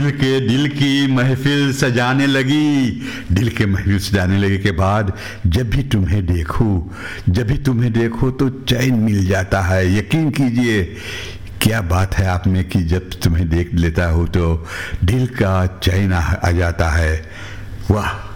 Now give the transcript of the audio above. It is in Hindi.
दिल की महफिल सजाने लगी। दिल के महफिल सजाने लगे के बाद जब भी तुम्हें देखो तो चैन मिल जाता है। यकीन कीजिए, क्या बात है आप में कि जब तुम्हें देख लेता हो तो दिल का चैन आ जाता है। वाह।